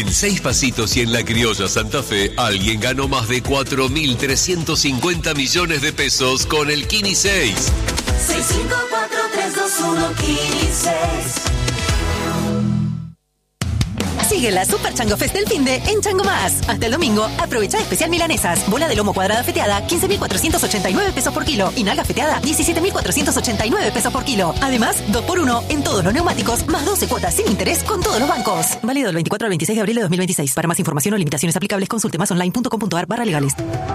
En 6 Pasitos y en La Criolla Santa Fe, alguien ganó más de 4.350 millones de pesos con el Kini 6. 654-321 Kini 6. Sigue la Super Chango Fest del finde en Chango Más. Hasta el domingo, aprovecha especial milanesas. Bola de lomo cuadrada feteada, 15.489 pesos por kilo. Y nalga feteada, 17.489 pesos por kilo. Además, 2x1 en todos los neumáticos, más 12 cuotas sin interés con todos los bancos. Válido del 24 al 26 de abril de 2026. Para más información o limitaciones aplicables, consulte másonline.com.ar/legales.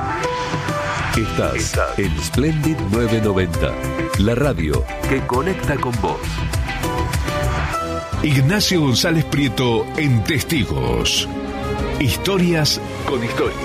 Estás en Splendid 990, la radio que conecta con vos. Ignacio González Prieto en Testigos. Historias con historia.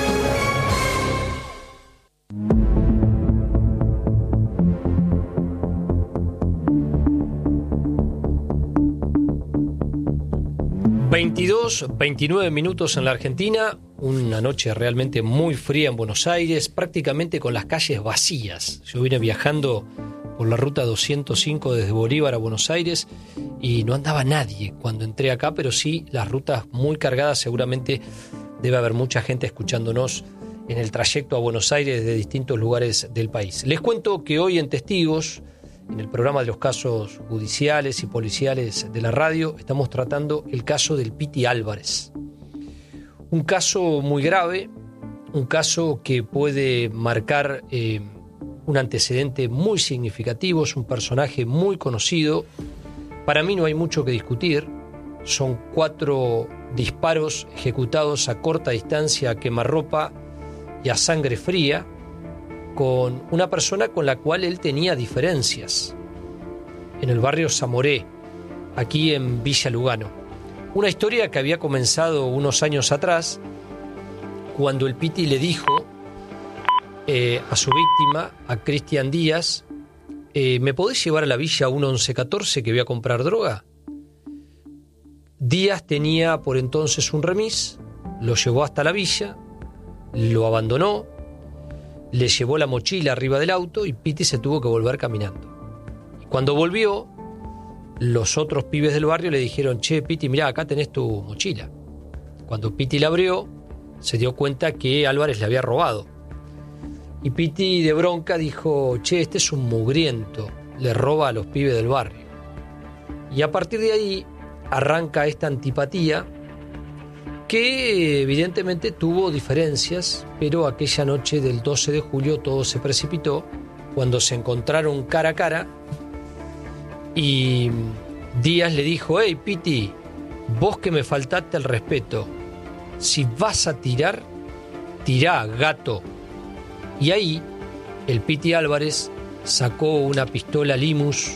...29 en la Argentina... ...una noche realmente muy fría en Buenos Aires... ...prácticamente con las calles vacías... ...yo vine viajando por la ruta 205 desde Bolívar a Buenos Aires... ...y no andaba nadie cuando entré acá... ...pero sí las rutas muy cargadas... ...seguramente debe haber mucha gente escuchándonos... ...en el trayecto a Buenos Aires de distintos lugares del país. Les cuento que hoy en Testigos... En el programa de los casos judiciales y policiales de la radio estamos tratando el caso del Piti Álvarez. Un caso muy grave, un caso que puede marcar un antecedente muy significativo, es un personaje muy conocido. Para mí no hay mucho que discutir, son 4 disparos ejecutados a corta distancia, a quemarropa y a sangre fría, con una persona con la cual él tenía diferencias, en el barrio Zamoré, aquí en Villa Lugano. Una historia que había comenzado unos años atrás, cuando el Piti le dijo a su víctima, a Cristian Díaz, ¿me podés llevar a la villa 1114 que voy a comprar droga? Díaz tenía por entonces un remis, lo llevó hasta la villa, lo abandonó, le llevó la mochila arriba del auto y Piti se tuvo que volver caminando. Y cuando volvió, los otros pibes del barrio le dijeron: che, Piti, mirá, acá tenés tu mochila. Cuando Piti la abrió, se dio cuenta que Álvarez le había robado. Y Piti, de bronca, dijo: che, este es un mugriento, le roba a los pibes del barrio. Y a partir de ahí arranca esta antipatía, que evidentemente tuvo diferencias, pero aquella noche del 12 de julio todo se precipitó cuando se encontraron cara a cara y Díaz le dijo: hey, Piti, vos que me faltaste el respeto, si vas a tirar, tirá, gato. Y ahí el Piti Álvarez sacó una pistola Limus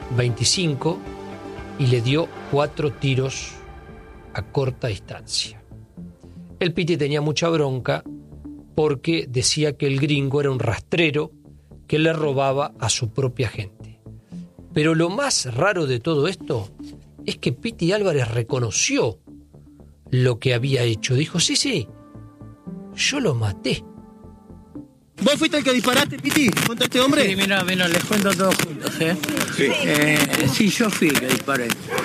25 y le dio 4 tiros a corta distancia. El Piti tenía mucha bronca porque decía que el gringo era un rastrero que le robaba a su propia gente. Pero lo más raro de todo esto es que Piti Álvarez reconoció lo que había hecho. Dijo: sí, yo lo maté. ¿Vos fuiste el que disparaste, Piti, contra este hombre? Sí, mira, les cuento todos juntos, ¿eh? Sí. Sí, yo fui el que disparé.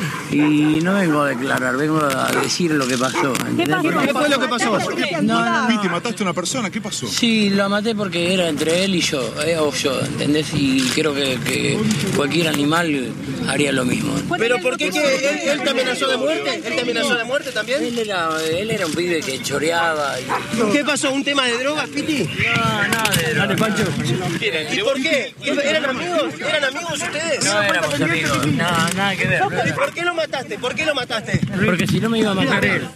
Y no vengo a declarar, vengo a decir lo que pasó. ¿Qué fue lo que pasó? No. Piti, mataste a una persona, ¿qué pasó? Sí, lo maté porque era entre él y yo, o yo, ¿entendés? Y creo que cualquier animal haría lo mismo. ¿Pero por qué? ¿Él te amenazó de muerte? ¿Él te amenazó de muerte también? Él era un pibe que choreaba. ¿Qué pasó? ¿Un tema de drogas, Piti? No, dale, Pancho. ¿Y por qué? ¿Eran amigos? ¿Eran amigos ustedes? No éramos amigos, nada que ver. ¿Y por qué lo mataste? ¿Por qué lo mataste? Porque si no me iba a matar él.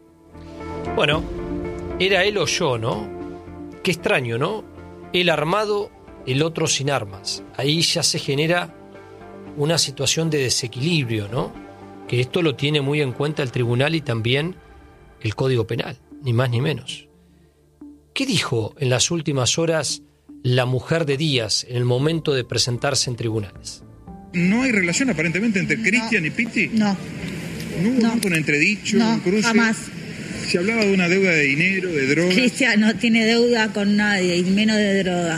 Bueno, era él o yo, ¿no? Qué extraño, ¿no? Él armado, el otro sin armas. Ahí ya se genera una situación de desequilibrio, ¿no? Que esto lo tiene muy en cuenta el tribunal y también el Código Penal, ni más ni menos. ¿Qué dijo en las últimas horas la mujer de Díaz en el momento de presentarse en tribunales? ¿No hay relación aparentemente entre Cristian y Piti? No. ¿No hubo nunca un entredicho, un cruce? Jamás. ¿Se hablaba de una deuda de dinero, de droga? Cristian no tiene deuda con nadie, y menos de droga.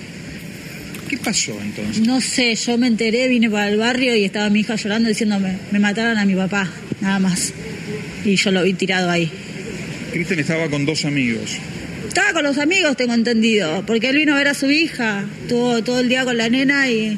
¿Qué pasó entonces? No sé, yo me enteré, vine para el barrio y estaba mi hija llorando diciéndome, me mataron a mi papá, nada más. y yo lo vi tirado ahí. Cristian estaba con 2 amigos. Estaba con los amigos, tengo entendido, porque él vino a ver a su hija, estuvo todo el día con la nena y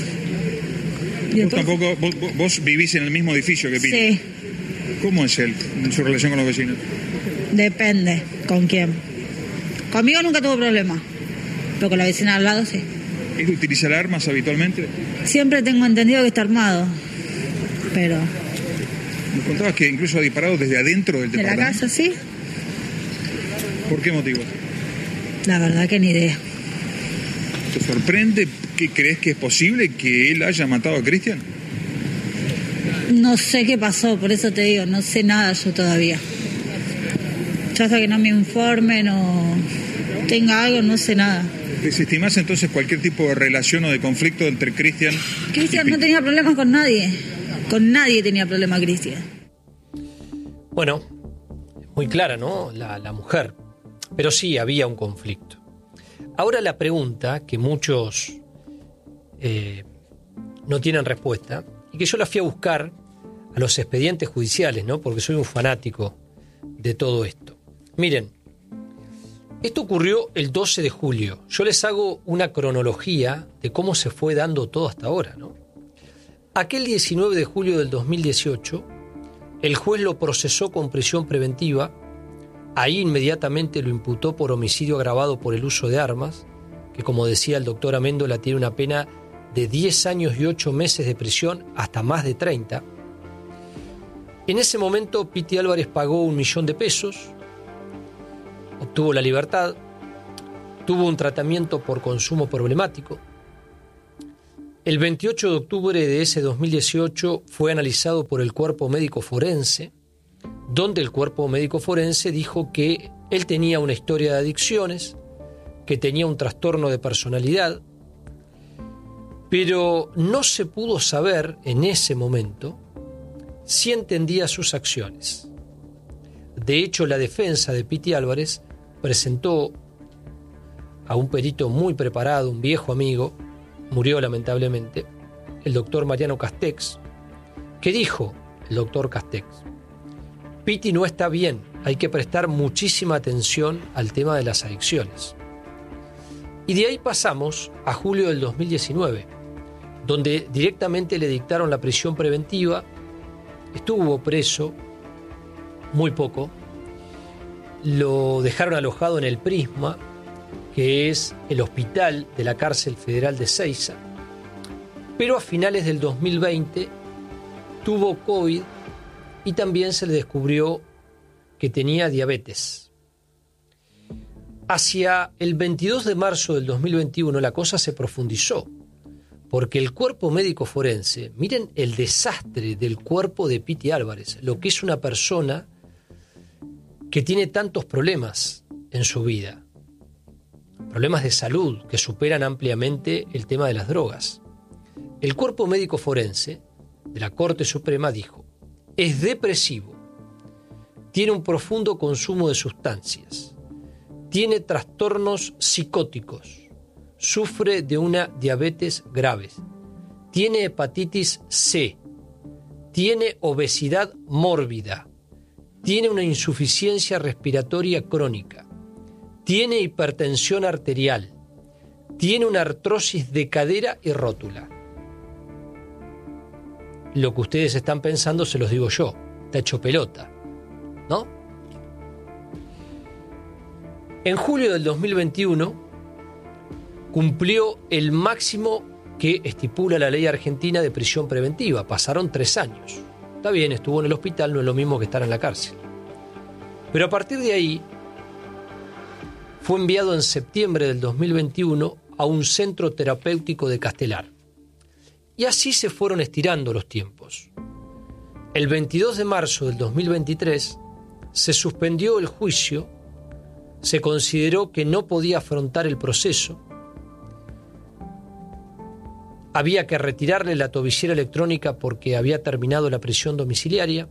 ¿Vos tampoco, vos vivís en el mismo edificio que Piti? Sí. ¿Cómo es él en su relación con los vecinos? Depende con quién. Conmigo nunca tuvo problema, pero con la vecina al lado sí. ¿Él utiliza armas habitualmente? Siempre tengo entendido que está armado, pero... Me contabas que incluso ha disparado desde adentro del ¿De la departamento. casa, sí? ¿Por qué motivo? La verdad que ni idea. ¿Te sorprende? ¿Qué crees que es posible que él haya matado a Cristian? No sé qué pasó, por eso te digo, no sé nada yo todavía. Yo hasta que no me informen o tenga algo, no sé nada. ¿Desestimás entonces cualquier tipo de relación o de conflicto entre Cristian? Cristian no tenía problemas con nadie. Con nadie tenía problema Cristian. Bueno, muy clara, ¿no? La mujer. Pero sí había un conflicto. Ahora la pregunta que muchos no tienen respuesta, y que yo la fui a buscar a los expedientes judiciales, ¿no? Porque soy un fanático de todo esto. Miren, esto ocurrió el 12 de julio. Yo les hago una cronología de cómo se fue dando todo hasta ahora, ¿no? Aquel 19 de julio del 2018, el juez lo procesó con prisión preventiva. Ahí inmediatamente lo imputó por homicidio agravado por el uso de armas, que como decía el doctor Amendola tiene una pena de 10 años y 8 meses de prisión hasta más de 30. En ese momento Piti Álvarez pagó $1 millón, obtuvo la libertad, tuvo un tratamiento por consumo problemático. El 28 de octubre de ese 2018 fue analizado por el cuerpo médico forense, donde el cuerpo médico forense dijo que él tenía una historia de adicciones, que tenía un trastorno de personalidad, pero no se pudo saber en ese momento si entendía sus acciones. De hecho, la defensa de Piti Álvarez presentó a un perito muy preparado, un viejo amigo, murió lamentablemente, el doctor Mariano Castex, que dijo, el doctor Castex, Piti no está bien, hay que prestar muchísima atención al tema de las adicciones. Y de ahí pasamos a julio del 2019, donde directamente le dictaron la prisión preventiva, estuvo preso muy poco, lo dejaron alojado en el Prisma, que es el hospital de la cárcel federal de Seiza, pero a finales del 2020 tuvo COVID y también se le descubrió que tenía diabetes. Hacia el 22 de marzo del 2021 la cosa se profundizó, porque el cuerpo médico forense, miren el desastre del cuerpo de Piti Álvarez, lo que es una persona que tiene tantos problemas en su vida, problemas de salud que superan ampliamente el tema de las drogas. El cuerpo médico forense de la Corte Suprema dijo, es depresivo, tiene un profundo consumo de sustancias, tiene trastornos psicóticos, sufre de una diabetes grave, tiene hepatitis C, tiene obesidad mórbida, tiene una insuficiencia respiratoria crónica, tiene hipertensión arterial, tiene una artrosis de cadera y rótula. Lo que ustedes están pensando se los digo yo, está hecho pelota, ¿no? En julio del 2021 cumplió el máximo que estipula la ley argentina de prisión preventiva. Pasaron 3 años. Está bien, estuvo en el hospital, no es lo mismo que estar en la cárcel. Pero a partir de ahí fue enviado en septiembre del 2021 a un centro terapéutico de Castelar. Y así se fueron estirando los tiempos. El 22 de marzo del 2023 se suspendió el juicio, se consideró que no podía afrontar el proceso, había que retirarle la tobillera electrónica porque había terminado la prisión domiciliaria,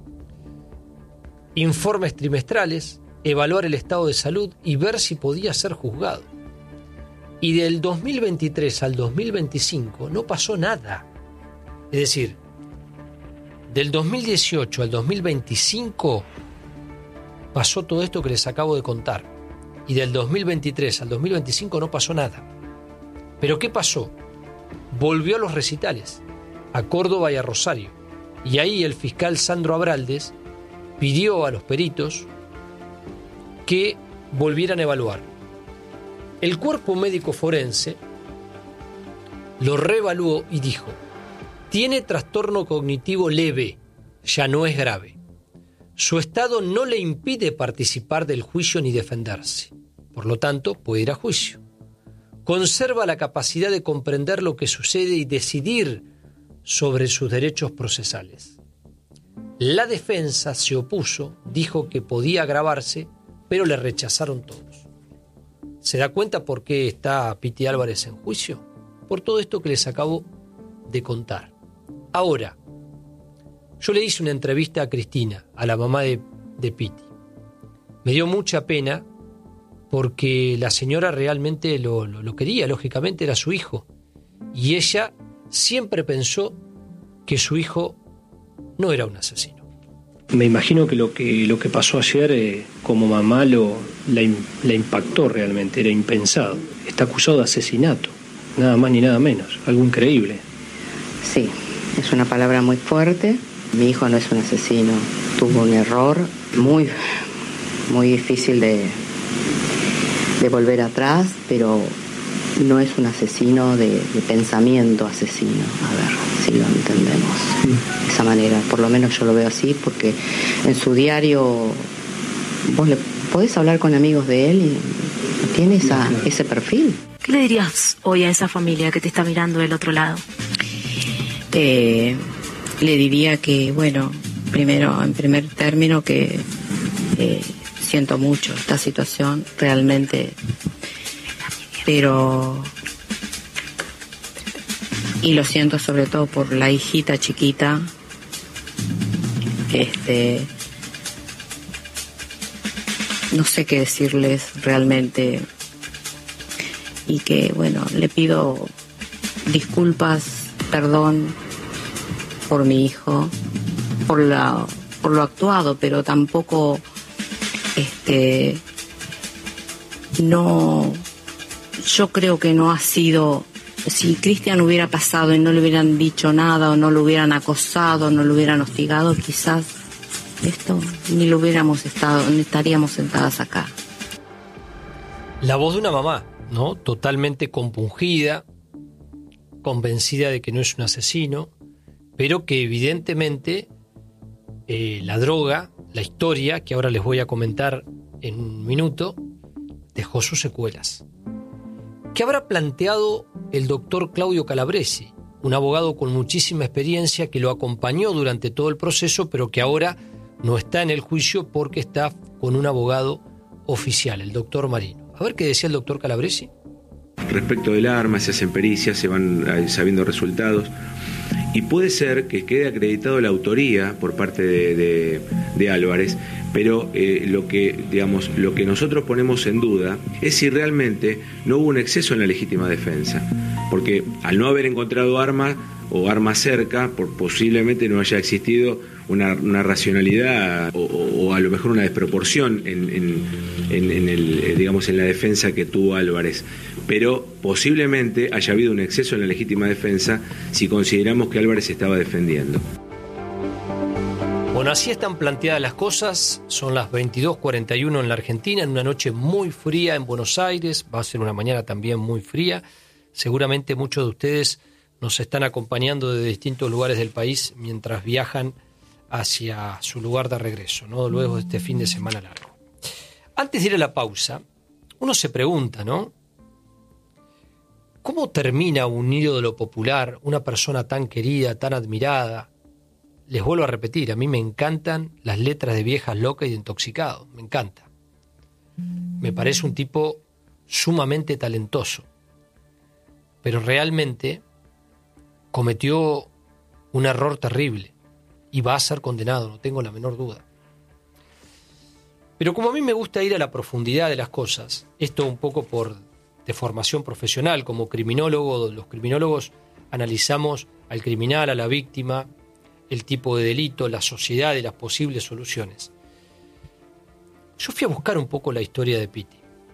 informes trimestrales, evaluar el estado de salud y ver si podía ser juzgado. Y del 2023 al 2025 no pasó nada. Es decir, Del 2018 al 2025 pasó todo esto que les acabo de contar. Y del 2023 al 2025 no pasó nada. ¿Pero qué pasó? Volvió a los recitales, a Córdoba y a Rosario. Y ahí el fiscal Sandro Abraldes pidió a los peritos que volvieran a evaluar. El cuerpo médico forense lo reevaluó y dijo: tiene trastorno cognitivo leve, ya no es grave. Su estado no le impide participar del juicio ni defenderse. Por lo tanto, puede ir a juicio. Conserva la capacidad de comprender lo que sucede y decidir sobre sus derechos procesales. La defensa se opuso, dijo que podía agravarse, pero le rechazaron todos. ¿Se da cuenta por qué está Piti Álvarez en juicio? Por todo esto que les acabo de contar. Ahora, yo le hice una entrevista a Cristina, a la mamá de Piti. Me dio mucha pena porque la señora realmente lo quería, lógicamente era su hijo. Y ella siempre pensó que su hijo no era un asesino. Me imagino que lo que pasó ayer como mamá la impactó realmente, era impensado. Está acusado de asesinato, nada más ni nada menos, algo increíble. Sí, es una palabra muy fuerte. Mi hijo no es un asesino, tuvo un error muy, muy difícil de volver atrás, pero no es un asesino de pensamiento asesino. A ver si lo entendemos de esa manera. Por lo menos yo lo veo así, porque en su diario vos le podés hablar con amigos de él y tiene ese perfil. ¿Qué le dirías hoy a esa familia que te está mirando del otro lado? Le diría que, bueno, primero, en primer término, que siento mucho esta situación, realmente, pero... Y lo siento sobre todo por la hijita chiquita, no sé qué decirles realmente, y que, bueno, le pido disculpas, perdón por mi hijo, por lo actuado, pero tampoco no, yo creo que no ha sido, si Cristian hubiera pasado y no le hubieran dicho nada, o no lo hubieran acosado, no lo hubieran hostigado, quizás esto ni lo hubiéramos estado, ni estaríamos sentadas acá. La voz de una mamá, ¿no? Totalmente compungida, convencida de que no es un asesino, pero que evidentemente la droga, la historia, que ahora les voy a comentar en un minuto, dejó sus secuelas. ¿Qué habrá planteado el doctor Claudio Calabresi, un abogado con muchísima experiencia que lo acompañó durante todo el proceso, pero que ahora no está en el juicio porque está con un abogado oficial, el doctor Marino? A ver qué decía el doctor Calabresi. Respecto del arma, se hacen pericias, se van sabiendo resultados, y puede ser que quede acreditado la autoría por parte de Álvarez, pero lo que nosotros ponemos en duda es si realmente no hubo un exceso en la legítima defensa, porque al no haber encontrado arma o arma cerca, posiblemente no haya existido una racionalidad o a lo mejor una desproporción en la defensa que tuvo Álvarez, pero posiblemente haya habido un exceso en la legítima defensa si consideramos que Álvarez estaba defendiendo. Bueno, así están planteadas las cosas. Son las 22:41 en la Argentina, en una noche muy fría en Buenos Aires. Va a ser una mañana también muy fría. Seguramente muchos de ustedes nos están acompañando de distintos lugares del país mientras viajan hacia su lugar de regreso, ¿no? Luego de este fin de semana largo. Antes de ir a la pausa, uno se pregunta, ¿no? ¿Cómo termina un ídolo popular, una persona tan querida, tan admirada? Les vuelvo a repetir, a mí me encantan las letras de Viejas Locas y de Intoxicado, me encanta. Me parece un tipo sumamente talentoso, pero realmente cometió un error terrible y va a ser condenado, no tengo la menor duda. Pero como a mí me gusta ir a la profundidad de las cosas, esto un poco de formación profesional, como criminólogo, los criminólogos analizamos al criminal, a la víctima, el tipo de delito, la sociedad y las posibles soluciones. Yo fui a buscar un poco la historia de Pitti.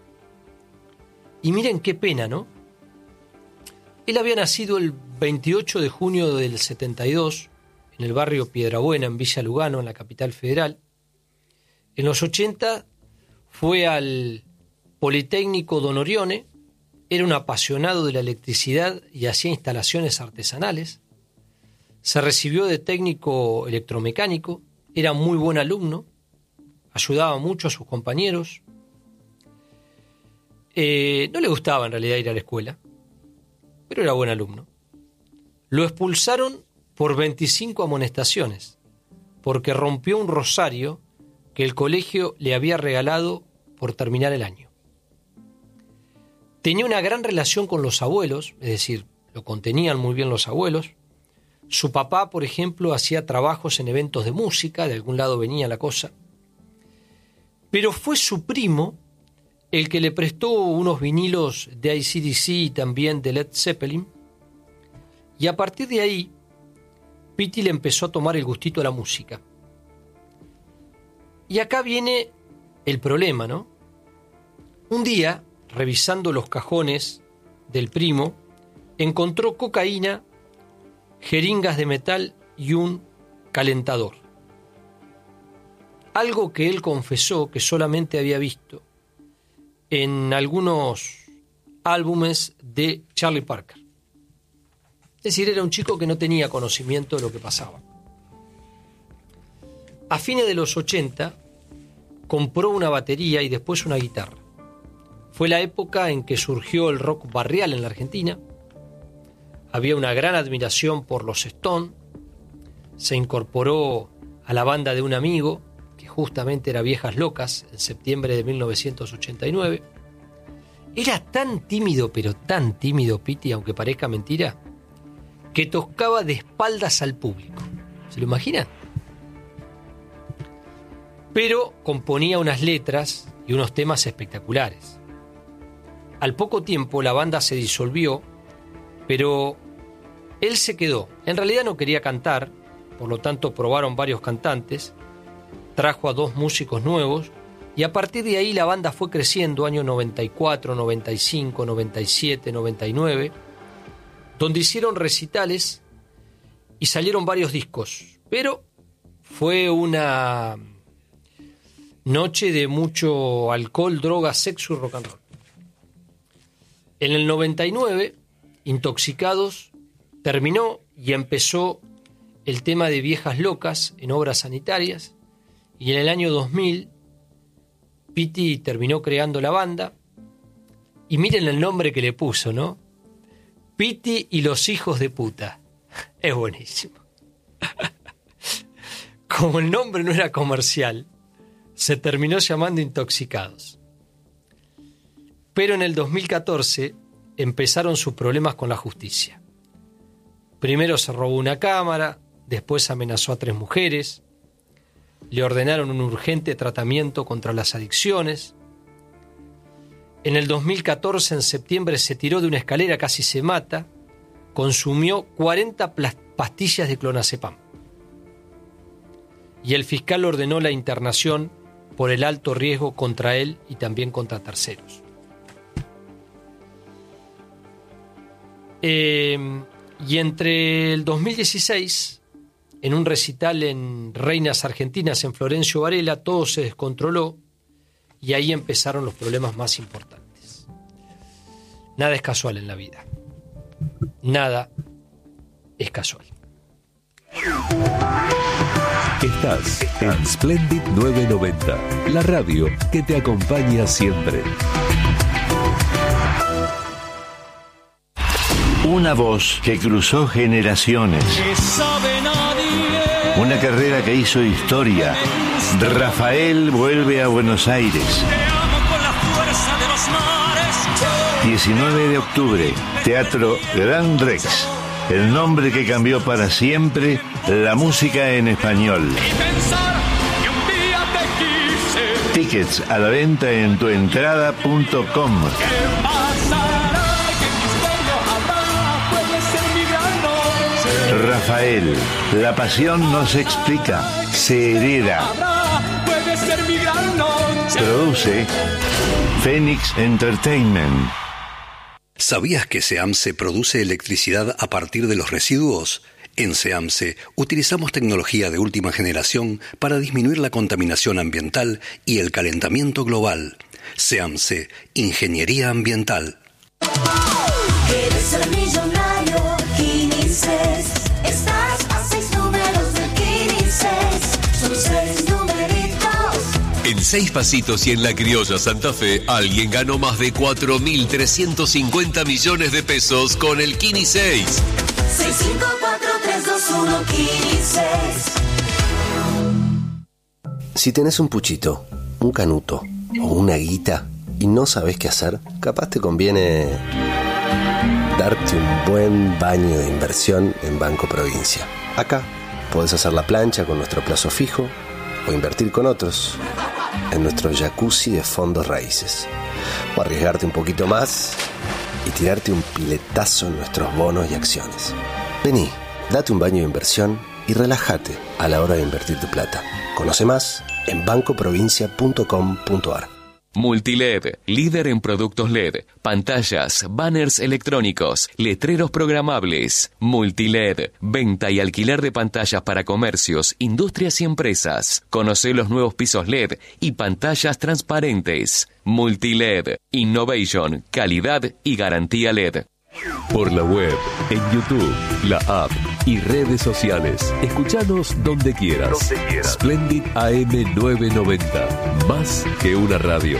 Y miren qué pena, ¿no? Él había nacido el 28 de junio del 72 en el barrio Piedrabuena, en Villa Lugano, en la capital federal. En los 80 fue al Politécnico Don Orione, era un apasionado de la electricidad y hacía instalaciones artesanales. Se recibió de técnico electromecánico, era muy buen alumno, ayudaba mucho a sus compañeros. No le gustaba en realidad ir a la escuela, pero era buen alumno. Lo expulsaron por 25 amonestaciones, porque rompió un rosario que el colegio le había regalado por terminar el año. Tenía una gran relación con los abuelos, es decir, lo contenían muy bien los abuelos. Su papá, por ejemplo, hacía trabajos en eventos de música, de algún lado venía la cosa. Pero fue su primo el que le prestó unos vinilos de AC/DC y también de Led Zeppelin. Y a partir de ahí, Pitti le empezó a tomar el gustito a la música. Y acá viene el problema, ¿no? Un día, revisando los cajones del primo, encontró cocaína, jeringas de metal y un calentador. Algo que él confesó que solamente había visto en algunos álbumes de Charlie Parker. Es decir, era un chico que no tenía conocimiento de lo que pasaba. A fines de los 80 compró una batería y después una guitarra. Fue la época en que surgió el rock barrial en la Argentina. Había una gran admiración por los Stones. Se incorporó a la banda de un amigo, que justamente era Viejas Locas, en septiembre de 1989. Era tan tímido, pero tan tímido Pitti, aunque parezca mentira, que tocaba de espaldas al público. ¿Se lo imaginan? Pero componía unas letras y unos temas espectaculares. Al poco tiempo la banda se disolvió, pero él se quedó. En realidad no quería cantar, por lo tanto probaron varios cantantes, trajo a 2 músicos nuevos y a partir de ahí la banda fue creciendo, año 94, 95, 97, 99, donde hicieron recitales y salieron varios discos. Pero fue una noche de mucho alcohol, drogas, sexo y rock and roll. En el 99, Intoxicados terminó y empezó el tema de Viejas Locas en Obras Sanitarias. Y en el año 2000, Pitti terminó creando la banda. Y miren el nombre que le puso, ¿no? Pitti y los hijos de puta. Es buenísimo. Como el nombre no era comercial, se terminó llamando Intoxicados. Pero en el 2014 empezaron sus problemas con la justicia. Primero se robó una cámara, después amenazó a 3 mujeres, le ordenaron un urgente tratamiento contra las adicciones. En el 2014, en septiembre, se tiró de una escalera, casi se mata, consumió 40 pastillas de clonazepam. Y el fiscal ordenó la internación por el alto riesgo contra él y también contra terceros. Y entre el 2016, en un recital en Reinas Argentinas en Florencio Varela, todo se descontroló y ahí empezaron los problemas más importantes. Nada es casual en la vida. Nada es casual. Estás en Splendid 990, la radio que te acompaña siempre. Una voz que cruzó generaciones. Una carrera que hizo historia. Rafael vuelve a Buenos Aires. 19 de octubre, Teatro Gran Rex. El nombre que cambió para siempre la música en español. Tickets a la venta en tuentrada.com. Rafael, la pasión no se explica, se hereda. Produce Phoenix Entertainment. ¿Sabías que SEAMSE produce electricidad a partir de los residuos? En SEAMSE utilizamos tecnología de última generación para disminuir la contaminación ambiental y el calentamiento global. SEAMSE, Ingeniería Ambiental. ¿Quieres ser millonario? Quinices. Estás a 6 números de Quinices. Son 6 numeritos. En 6 pasitos y en la criolla Santa Fe, alguien ganó más de 4.350 millones de pesos con el Kini 6. 6, 5, 4, 3, 2, 1, Quinices. Si tenés un puchito, un canuto o una guita y no sabés qué hacer, capaz te conviene darte un buen baño de inversión en Banco Provincia. Acá podés hacer la plancha con nuestro plazo fijo o invertir con otros en nuestro jacuzzi de fondos raíces, o arriesgarte un poquito más y tirarte un piletazo en nuestros bonos y acciones. Vení, date un baño de inversión y relájate a la hora de invertir tu plata. Conoce más en bancoprovincia.com.ar. Multiled, líder en productos LED, pantallas, banners electrónicos, letreros programables. Multiled, venta y alquiler de pantallas para comercios, industrias y empresas. Conoce los nuevos pisos LED y pantallas transparentes. Multiled, innovation, calidad y garantía LED. Por la web, en YouTube, la app y redes sociales. Escuchanos donde quieras. Splendid AM 990. Más que una radio.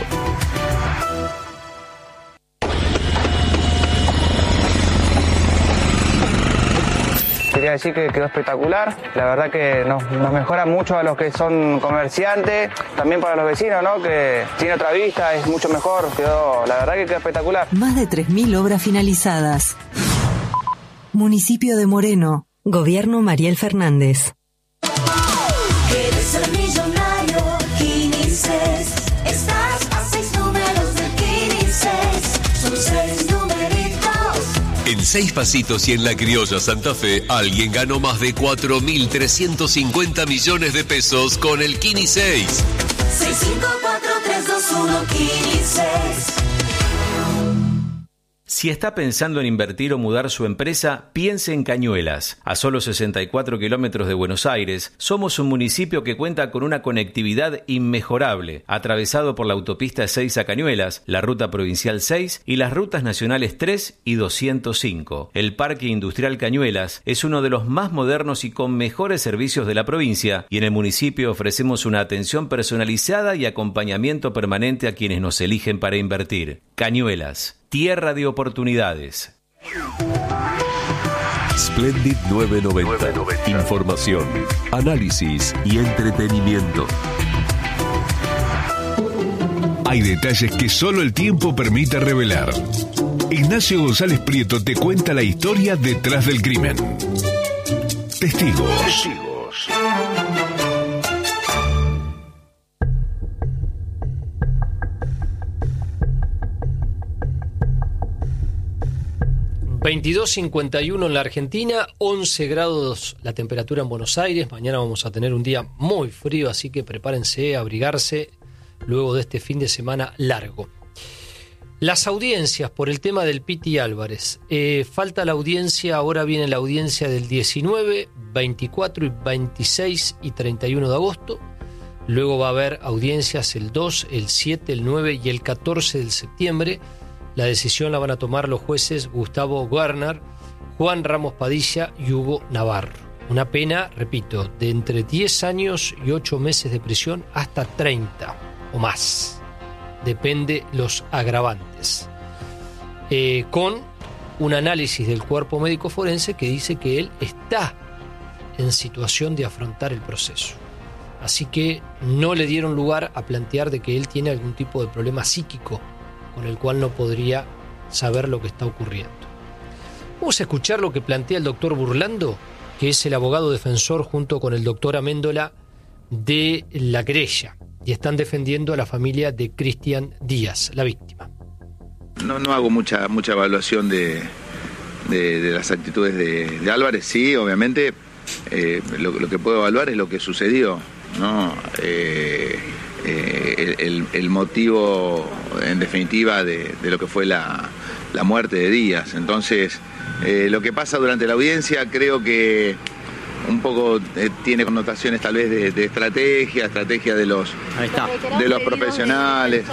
Quería decir que quedó espectacular, la verdad que nos mejora mucho a los que son comerciantes, también para los vecinos, ¿no? Que tiene otra vista, es mucho mejor, la verdad que quedó espectacular. Más de 3.000 obras finalizadas. Municipio de Moreno, Gobierno Mariel Fernández. ¿Quieres ser millonario? Quinices. Estás a 6 números de Quinices. Son 6 numeritos. En 6 pasitos y en la criolla Santa Fe, alguien ganó más de 4.350 millones de pesos con el Kini 6. 6, 5, 4, 3, 2, 1, Quinices. Si está pensando en invertir o mudar su empresa, piense en Cañuelas. A solo 64 kilómetros de Buenos Aires, somos un municipio que cuenta con una conectividad inmejorable, atravesado por la autopista 6 a Cañuelas, la ruta provincial 6 y las rutas nacionales 3 y 205. El Parque Industrial Cañuelas es uno de los más modernos y con mejores servicios de la provincia, y en el municipio ofrecemos una atención personalizada y acompañamiento permanente a quienes nos eligen para invertir. Cañuelas, tierra de oportunidades. Splendid 990. Información, análisis y entretenimiento. Hay detalles que solo el tiempo permite revelar. Ignacio González Prieto te cuenta la historia detrás del crimen. Testigos. 22:51 en la Argentina, 11 grados la temperatura en Buenos Aires. Mañana vamos a tener un día muy frío, así que prepárense a abrigarse luego de este fin de semana largo. Las audiencias por el tema del Piti Álvarez. Falta la audiencia, ahora viene la audiencia del 19, 24 y 26 y 31 de agosto. Luego va a haber audiencias el 2, el 7, el 9 y el 14 de septiembre. La decisión la van a tomar los jueces Gustavo Werner, Juan Ramos Padilla y Hugo Navarro. Una pena, repito, de entre 10 años y 8 meses de prisión hasta 30 o más. Depende los agravantes. Con un análisis del cuerpo médico forense que dice que él está en situación de afrontar el proceso. Así que no le dieron lugar a plantear de que él tiene algún tipo de problema psíquico con el cual no podría saber lo que está ocurriendo. Vamos a escuchar lo que plantea el doctor Burlando, que es el abogado defensor junto con el doctor Améndola de la querella, y están defendiendo a la familia de Cristian Díaz, la víctima. No hago mucha evaluación de de las actitudes de Álvarez, sí, obviamente lo que puedo evaluar es lo que sucedió, ¿no? El motivo, en definitiva, de lo que fue la muerte de Díaz. Entonces, lo que pasa durante la audiencia creo que un poco tiene connotaciones tal vez de estrategia de los profesionales.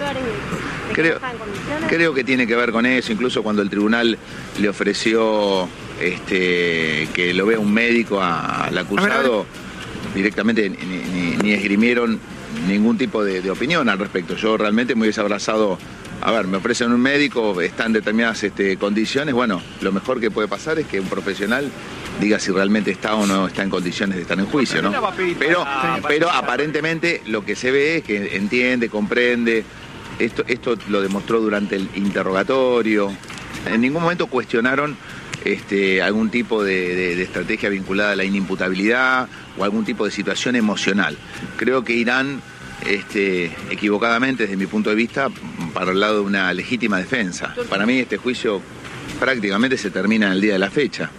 Creo que tiene que ver con eso, incluso cuando el tribunal le ofreció que lo vea un médico al acusado, directamente ni esgrimieron ningún tipo de opinión al respecto. Yo realmente me hubiese abrazado, me ofrecen un médico, están determinadas condiciones, bueno, lo mejor que puede pasar es que un profesional diga si realmente está o no está en condiciones de estar en juicio, ¿no? Pero aparentemente lo que se ve es que entiende, comprende, esto lo demostró durante el interrogatorio. En ningún momento cuestionaron algún tipo de estrategia vinculada a la inimputabilidad o algún tipo de situación emocional. Creo que irán equivocadamente, desde mi punto de vista, para el lado de una legítima defensa. Para mí este juicio prácticamente se termina en el día de la fecha.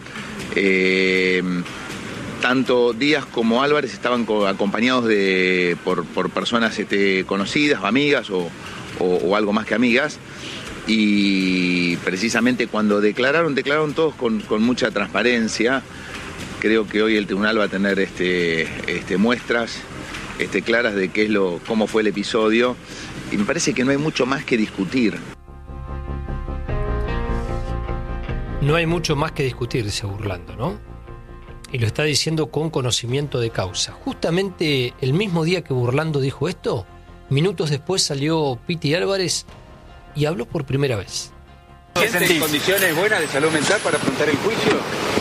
Tanto Díaz como Álvarez estaban acompañados por personas conocidas, amigas o algo más que amigas, y precisamente cuando declararon todos con mucha transparencia. Creo que hoy el tribunal va a tener muestras claras de cómo fue el episodio, y me parece que no hay mucho más que discutir. No hay mucho más que discutir, dice Burlando, ¿no? Y lo está diciendo con conocimiento de causa. Justamente el mismo día que Burlando dijo esto, minutos después salió Piti Álvarez y habló por primera vez. ¿Sienten condiciones buenas de salud mental para afrontar el juicio?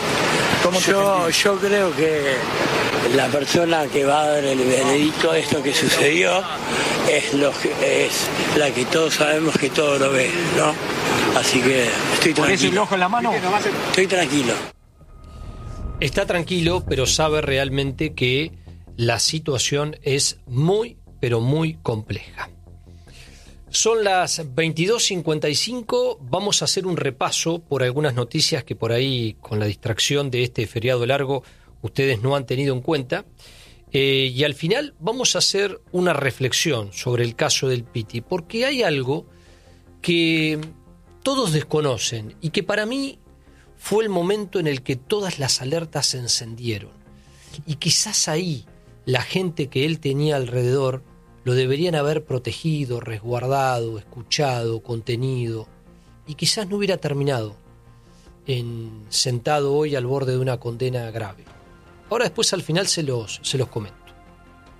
Yo creo que la persona que va a dar el veredicto de esto que sucedió es la que todos sabemos que todo lo ve, ¿no? Así que estoy tranquilo. ¿Por eso el ojo en la mano? Estoy tranquilo. Está tranquilo, pero sabe realmente que la situación es muy, pero muy compleja. Son las 22:55, vamos a hacer un repaso por algunas noticias que por ahí, con la distracción de este feriado largo, ustedes no han tenido en cuenta. Y al final vamos a hacer una reflexión sobre el caso del Piti, porque hay algo que todos desconocen y que para mí fue el momento en el que todas las alertas se encendieron. Y quizás ahí la gente que él tenía alrededor lo deberían haber protegido, resguardado, escuchado, contenido, y quizás no hubiera terminado sentado hoy al borde de una condena grave. Ahora después al final se los comento.